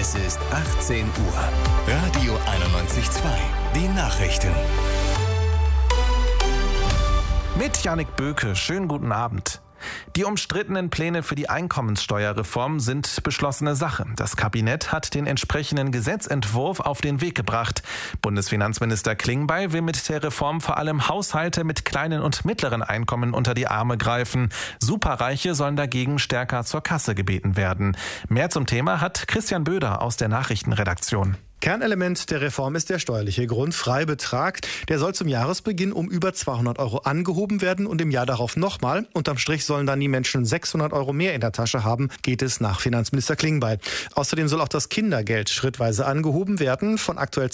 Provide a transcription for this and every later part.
Es ist 18 Uhr. Radio 91.2. Die Nachrichten. Mit Jannik Böke. Schönen guten Abend. Die umstrittenen Pläne für die Einkommenssteuerreform sind beschlossene Sache. Das Kabinett hat den entsprechenden Gesetzentwurf auf den Weg gebracht. Bundesfinanzminister Klingbeil will mit der Reform vor allem Haushalte mit kleinen und mittleren Einkommen unter die Arme greifen. Superreiche sollen dagegen stärker zur Kasse gebeten werden. Mehr zum Thema hat Christian Böder aus der Nachrichtenredaktion. Kernelement der Reform ist der steuerliche Grundfreibetrag. Der soll zum Jahresbeginn um über 200 Euro angehoben werden und im Jahr darauf nochmal. Unterm Strich sollen dann die Menschen 600 Euro mehr in der Tasche haben, geht es nach Finanzminister Klingbeil. Außerdem soll auch das Kindergeld schrittweise angehoben werden, von aktuell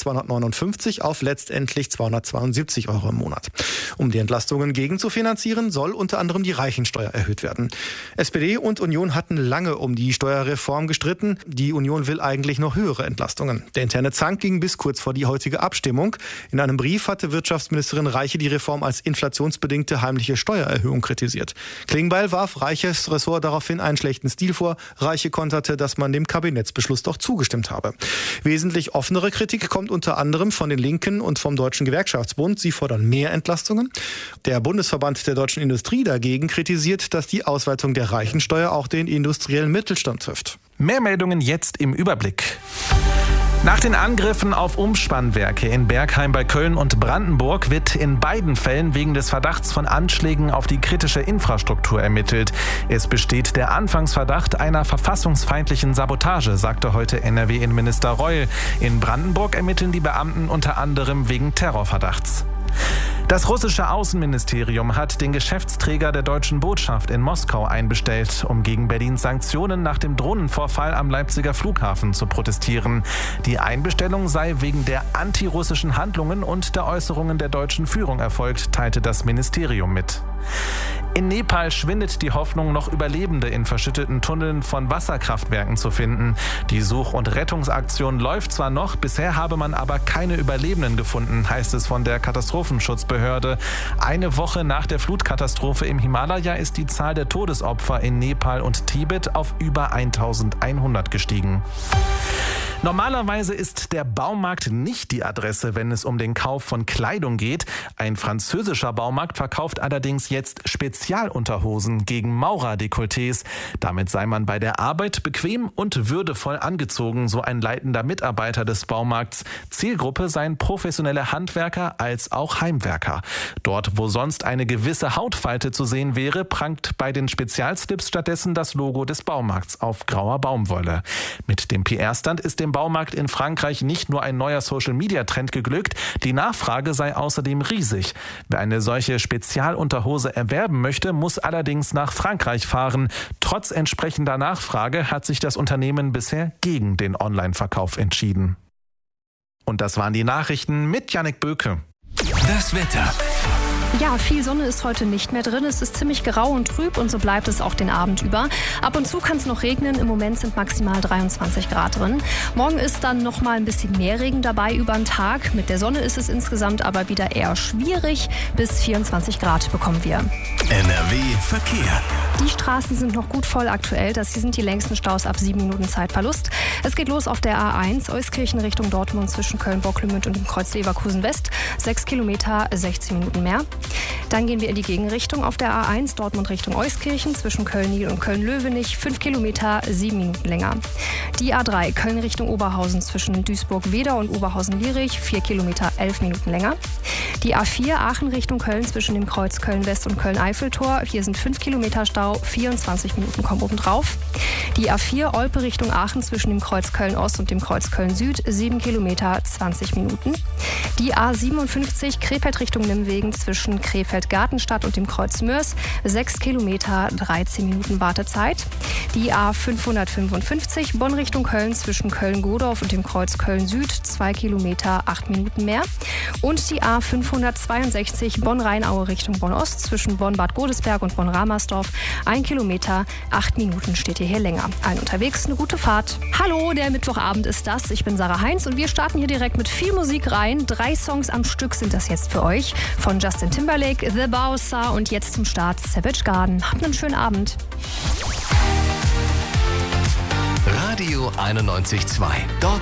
259 auf letztendlich 272 Euro im Monat. Um die Entlastungen gegenzufinanzieren, soll unter anderem die Reichensteuer erhöht werden. SPD und Union hatten lange um die Steuerreform gestritten. Die Union will eigentlich noch höhere Entlastungen. Der interne Zank ging bis kurz vor die heutige Abstimmung. In einem Brief hatte Wirtschaftsministerin Reiche die Reform als inflationsbedingte heimliche Steuererhöhung kritisiert. Klingbeil warf Reiches Ressort daraufhin einen schlechten Stil vor. Reiche konterte, dass man dem Kabinettsbeschluss doch zugestimmt habe. Wesentlich offenere Kritik kommt unter anderem von den Linken und vom Deutschen Gewerkschaftsbund. Sie fordern mehr Entlastungen. Der Bundesverband der deutschen Industrie dagegen kritisiert, dass die Ausweitung der Reichensteuer auch den industriellen Mittelstand trifft. Mehr Meldungen jetzt im Überblick. Nach den Angriffen auf Umspannwerke in Bergheim bei Köln und Brandenburg wird in beiden Fällen wegen des Verdachts von Anschlägen auf die kritische Infrastruktur ermittelt. Es besteht der Anfangsverdacht einer verfassungsfeindlichen Sabotage, sagte heute NRW-Innenminister Reul. In Brandenburg ermitteln die Beamten unter anderem wegen Terrorverdachts. Das russische Außenministerium hat den Geschäftsträger der deutschen Botschaft in Moskau einbestellt, um gegen Berlins Sanktionen nach dem Drohnenvorfall am Leipziger Flughafen zu protestieren. Die Einbestellung sei wegen der antirussischen Handlungen und der Äußerungen der deutschen Führung erfolgt, teilte das Ministerium mit. In Nepal schwindet die Hoffnung, noch Überlebende in verschütteten Tunneln von Wasserkraftwerken zu finden. Die Such- und Rettungsaktion läuft zwar noch, bisher habe man aber keine Überlebenden gefunden, heißt es von der Katastrophenschutzbehörde. Eine Woche nach der Flutkatastrophe im Himalaya ist die Zahl der Todesopfer in Nepal und Tibet auf über 1100 gestiegen. Normalerweise ist der Baumarkt nicht die Adresse, wenn es um den Kauf von Kleidung geht. Ein französischer Baumarkt verkauft allerdings jetzt Spezialunterhosen gegen Maurerdekolletés. Damit sei man bei der Arbeit bequem und würdevoll angezogen, so ein leitender Mitarbeiter des Baumarkts. Zielgruppe seien professionelle Handwerker als auch Heimwerker. Dort, wo sonst eine gewisse Hautfalte zu sehen wäre, prangt bei den Spezialslips stattdessen das Logo des Baumarkts auf grauer Baumwolle. Mit dem PR-Stand ist dem Baumarkt in Frankreich nicht nur ein neuer Social-Media-Trend geglückt, die Nachfrage sei außerdem riesig. Wer eine solche Spezialunterhose erwerben möchte, muss allerdings nach Frankreich fahren. Trotz entsprechender Nachfrage hat sich das Unternehmen bisher gegen den Online-Verkauf entschieden. Und das waren die Nachrichten mit Jannik Böke. Das Wetter. Ja, viel Sonne ist heute nicht mehr drin. Es ist ziemlich grau und trüb und so bleibt es auch den Abend über. Ab und zu kann es noch regnen. Im Moment sind maximal 23 Grad drin. Morgen ist dann noch mal ein bisschen mehr Regen dabei über den Tag. Mit der Sonne ist es insgesamt aber wieder eher schwierig. Bis 24 Grad bekommen wir. NRW Verkehr. Die Straßen sind noch gut voll aktuell. Das hier sind die längsten Staus ab 7 Minuten Zeitverlust. Es geht los auf der A1 Euskirchen Richtung Dortmund zwischen Köln-Bocklemünd und dem Kreuz Leverkusen West. 6 Kilometer, 16 Minuten mehr. Dann gehen wir in die Gegenrichtung auf der A1 Dortmund Richtung Euskirchen zwischen Köln-Niel und Köln-Löwenich. 5 Kilometer, 7 Minuten länger. Die A3 Köln Richtung Oberhausen zwischen Duisburg-Weder und Oberhausen-Lierich. 4 Kilometer, 11 Minuten länger. Die A4 Aachen Richtung Köln zwischen dem Kreuz Köln-West und Köln-Eiffeltor. Hier sind 5 Kilometer Stau, 24 Minuten kommen obendrauf. Die A4 Olpe Richtung Aachen zwischen dem Kreuz Köln-Ost und dem Kreuz Köln-Süd. 7 Kilometer, 20 Minuten. Die A57 Krefeld Richtung Nimwegen zwischen Krefeld-Gartenstadt und dem Kreuz Mörs. 6 Kilometer, 13 Minuten Wartezeit. Die A555 Bonn Richtung Köln zwischen Köln-Godorf und dem Kreuz Köln-Süd. 2 Kilometer, 8 Minuten mehr. Und die A562 Bonn-Rheinaue Richtung Bonn-Ost zwischen Bonn-Bad Godesberg und Bonn-Ramersdorf. 1 Kilometer, 8 Minuten steht ihr hier länger. Allen unterwegs eine gute Fahrt. Hallo, der Mittwochabend ist das. Ich bin Sarah Heinz und wir starten hier direkt mit viel Musik rein. 3 Songs am Stück sind das jetzt für euch. Von Justin Timberlake, The Bowser und jetzt zum Start Savage Garden. Habt einen schönen Abend. Radio 91.2. Dort